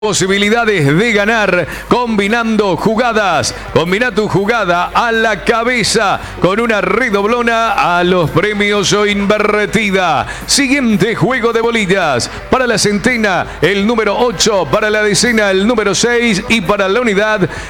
Posibilidades de ganar combinando jugadas. Combina tu jugada a la cabeza con una redoblona a los premios o invertida. Siguiente juego de bolillas. Para la centena el número 8, para la decena el número 6 y para la unidad